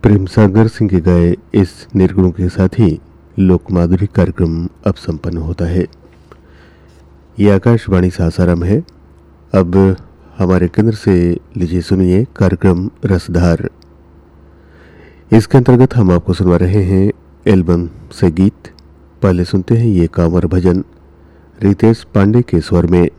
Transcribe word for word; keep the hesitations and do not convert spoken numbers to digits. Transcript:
प्रेम सागर सिंह के गाए इस निर्गुणों के साथ ही लोक माधुरी कार्यक्रम अब संपन्न होता है। ये आकाशवाणी सासाराम है। अब हमारे केंद्र से लीजिए सुनिए कार्यक्रम रसधार। इसके अंतर्गत हम आपको सुनवा रहे हैं एल्बम से गीत। पहले सुनते हैं ये कांवर भजन रितेश पांडे के स्वर में।